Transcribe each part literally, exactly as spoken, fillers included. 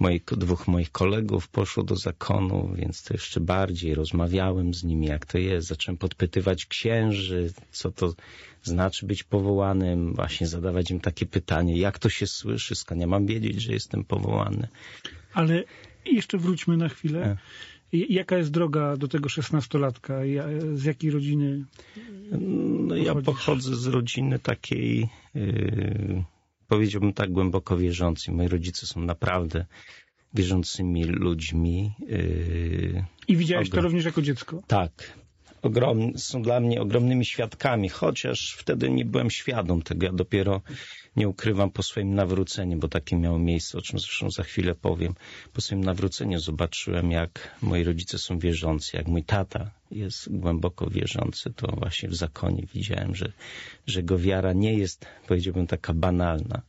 moich, dwóch moich kolegów poszło do zakonu, więc to jeszcze bardziej rozmawiałem z nimi, jak to jest. Zacząłem podpytywać księży, co to znaczy być powołanym, właśnie zadawać im takie pytanie, jak to się słyszy, skąd ja mam wiedzieć, że jestem powołany. Ale jeszcze wróćmy na chwilę. Jaka jest droga do tego szesnastolatka? Z jakiej rodziny No ja pochodzisz? pochodzę z rodziny takiej, yy, powiedziałbym tak, głęboko wierzącej. Moi rodzice są naprawdę wierzącymi ludźmi. Yy, I widziałeś ogrom... to również jako dziecko? Tak. Ogromny, są dla mnie ogromnymi świadkami, chociaż wtedy nie byłem świadom tego. Ja dopiero, nie ukrywam, po swoim nawróceniu, bo takie miało miejsce, o czym zresztą za chwilę powiem, po swoim nawróceniu zobaczyłem, jak moi rodzice są wierzący, jak mój tata jest głęboko wierzący, to właśnie w zakonie widziałem, że, że jego wiara nie jest, powiedziałbym, taka banalna.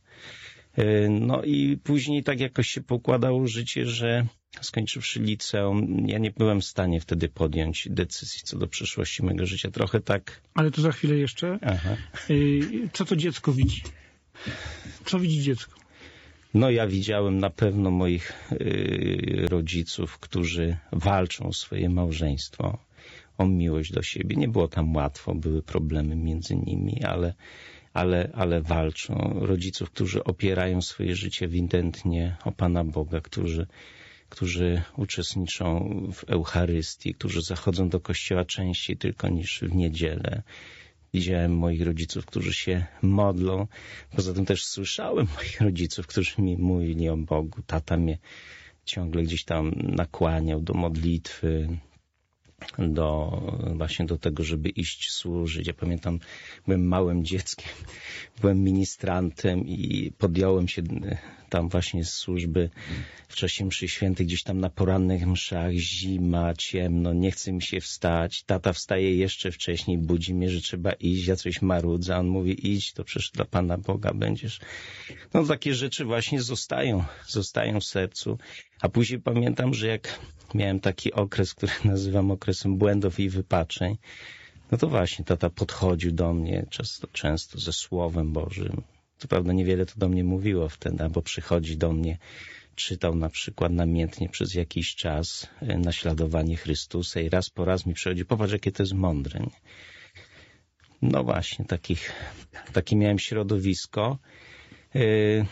No i później tak jakoś się pokładało życie, że skończywszy liceum, ja nie byłem w stanie wtedy podjąć decyzji co do przyszłości mego życia. Trochę tak... Ale to za chwilę jeszcze. Aha. Co to dziecko widzi? Co widzi dziecko? No ja widziałem na pewno moich yy, rodziców, którzy walczą o swoje małżeństwo, o miłość do siebie. Nie było tam łatwo, były problemy między nimi, ale ale, ale walczą. Rodziców, którzy opierają swoje życie ewidentnie o Pana Boga, którzy, którzy uczestniczą w Eucharystii, którzy zachodzą do kościoła częściej tylko niż w niedzielę. Widziałem moich rodziców, którzy się modlą. Poza tym też słyszałem moich rodziców, którzy mi mówili o Bogu. Tata mnie ciągle gdzieś tam nakłaniał do modlitwy, do właśnie do tego, żeby iść służyć. Ja pamiętam, byłem małym dzieckiem, byłem ministrantem i podjąłem się tam właśnie z służby w czasie mszy świętej, gdzieś tam na porannych mszach, zima, ciemno, nie chce mi się wstać. Tata wstaje jeszcze wcześniej, budzi mnie, że trzeba iść, ja coś marudzę. On mówi, idź, to przecież dla Pana Boga będziesz. No takie rzeczy właśnie zostają, zostają w sercu. A później pamiętam, że jak miałem taki okres, który nazywam okresem błędów i wypaczeń, no to właśnie tata podchodził do mnie często, często ze Słowem Bożym. Co prawda niewiele to do mnie mówiło wtedy, albo przychodzi do mnie, czytał na przykład namiętnie przez jakiś czas naśladowanie Chrystusa i raz po raz mi przychodzi, popatrz jakie to jest mądre. Nie? No właśnie, takich, takie miałem środowisko. Yy,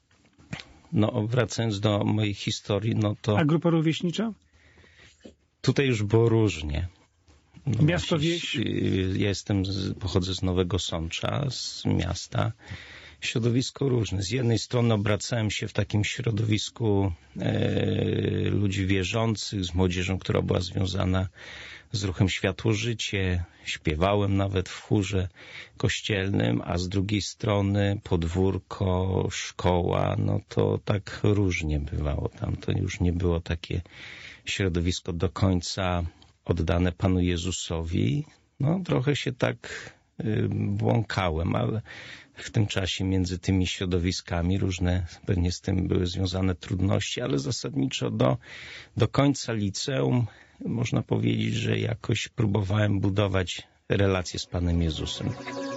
no wracając do mojej historii, no to... A grupa rówieśnicza? Tutaj już było różnie. No Miasto, właśnie, wieś? Ja jestem, z, pochodzę z Nowego Sącza, z miasta. Środowisko różne. Z jednej strony obracałem się w takim środowisku e, ludzi wierzących, z młodzieżą, która była związana z ruchem Światło Życie. Śpiewałem nawet w chórze kościelnym, a z drugiej strony podwórko, szkoła, no to tak różnie bywało. Tam to już nie było takie środowisko do końca oddane Panu Jezusowi. No trochę się tak y, błąkałem, ale w tym czasie między tymi środowiskami różne pewnie z tym były związane trudności, ale zasadniczo do, do końca liceum można powiedzieć, że jakoś próbowałem budować relacje z Panem Jezusem.